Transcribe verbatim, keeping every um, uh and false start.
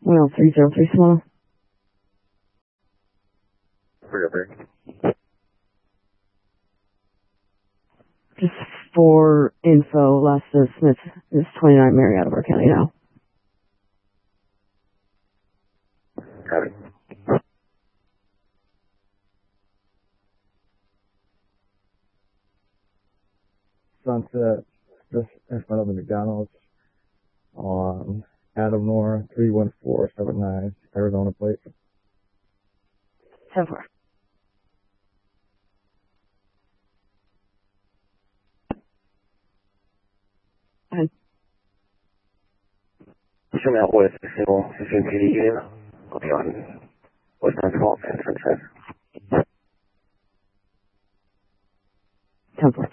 Well, three zero three small. three oh three. Just for info, Lasta Smith is twenty-nine Mary out of our county now. Got it. Sunset, just in front of the McDonald's on Adam Moore, three one four seven nine, Arizona plate. ten four. Fine. Swim out with a single fifteen P D unit. I'll be on Western Fault and Sunset. ten four.